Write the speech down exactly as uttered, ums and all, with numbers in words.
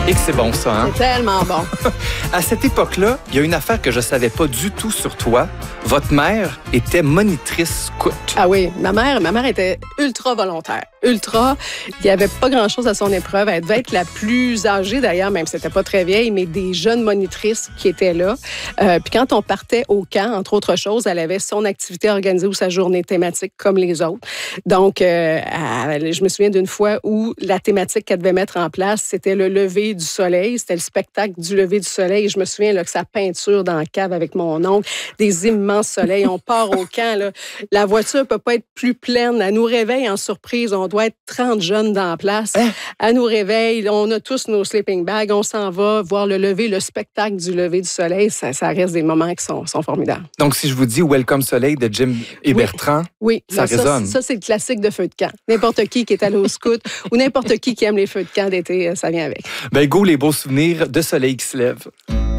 Et que c'est bon, ça, hein? C'est tellement bon. À cette époque-là, il y a une affaire que je savais pas du tout sur toi. Votre mère était monitrice scout. Ah oui, ma mère, ma mère était ultra volontaire. Ultra. Il n'y avait pas grand-chose à son épreuve. Elle devait être la plus âgée, d'ailleurs, même si c'était pas très vieille, mais des jeunes monitrices qui étaient là. Euh, puis quand on partait au camp, entre autres choses, elle avait son activité organisée ou sa journée thématique comme les autres. Donc, euh, elle, je me souviens d'une fois où la thématique qu'elle devait mettre en place, c'était le lever du soleil. C'était le spectacle du lever du soleil. Je me souviens là, que sa peinture dans la cave avec mon oncle, des immenses soleils. On part au camp. Là. La voiture peut pas être plus pleine. Elle nous réveille en surprise. On doit être trente jeunes dans la place. Hein? Elle nous réveille. On a tous nos sleeping bags. On s'en va voir le lever, le spectacle du lever du soleil. Ça, ça reste des moments qui sont, sont formidables. Donc, si je vous dis Welcome Soleil de Jim et oui. Bertrand, oui. ça ça résonne. Ça, ça, c'est le classique de feu de camp. N'importe qui qui est allé au scout ou n'importe qui qui aime les feux de camp d'été, ça vient avec. Ben go, les beaux souvenirs de soleil qui se lève.